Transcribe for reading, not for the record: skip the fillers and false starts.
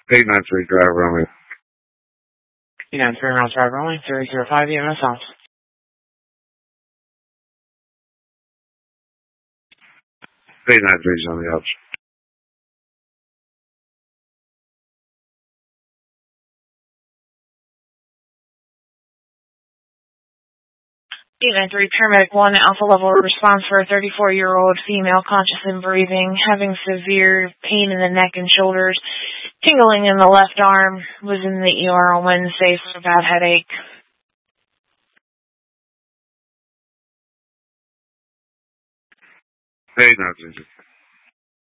893 drive Romeo. 893 Rounds Drive Romeo, 005 EMS ops. 893 is on the outs. 893 Paramedic 1, Alpha Level response for a 34-year-old female conscious and breathing, having severe pain in the neck and shoulders, tingling in the left arm, was in the ER on Wednesday for a bad headache. 893.